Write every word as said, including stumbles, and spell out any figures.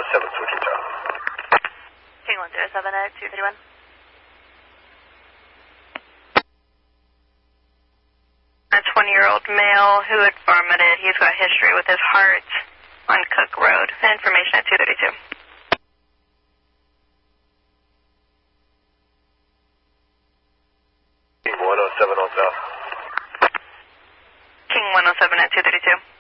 seven, switching Charlie. King one zero seven at two thirty-one. A twenty-year-old male who had vomited. He's got history with his heart on Cook Road. Information at two thirty-two. King one oh seven on South. King one oh seven at two thirty-two.